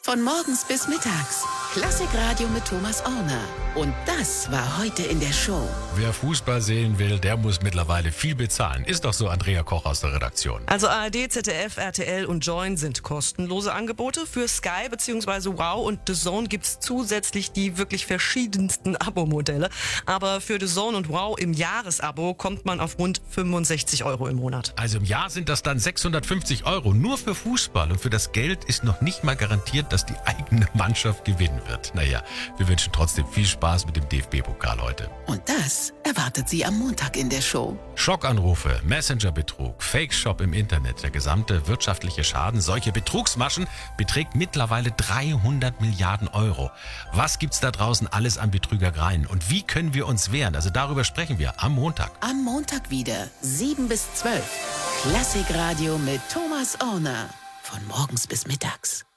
Von morgens bis mittags. Klassikradio mit Thomas Orner. Und das war heute in der Show. Wer Fußball sehen will, der muss mittlerweile viel bezahlen. Ist doch so, Andrea Koch aus der Redaktion. Also ARD, ZDF, RTL und Joyn sind kostenlose Angebote. Für Sky bzw. Wow und The Zone gibt's zusätzlich die wirklich verschiedensten Abo-Modelle. Aber für The Zone und Wow im Jahresabo kommt man auf rund 65 € im Monat. Also im Jahr sind das dann 650 € nur für Fußball. Und für das Geld ist noch nicht mal garantiert, dass die eigene Mannschaft gewinnen wird. Naja, wir wünschen trotzdem viel Spaß mit dem DFB-Pokal heute. Und das erwartet Sie am Montag in der Show. Schockanrufe, Messenger-Betrug, Fake-Shop im Internet, der gesamte wirtschaftliche Schaden, solche Betrugsmaschen beträgt mittlerweile 300 Milliarden €. Was gibt's da draußen alles an Betrügereien und wie können wir uns wehren? Also darüber sprechen wir am Montag. Am Montag wieder 7 bis 12. Klassikradio mit Thomas Orner. Von morgens bis mittags.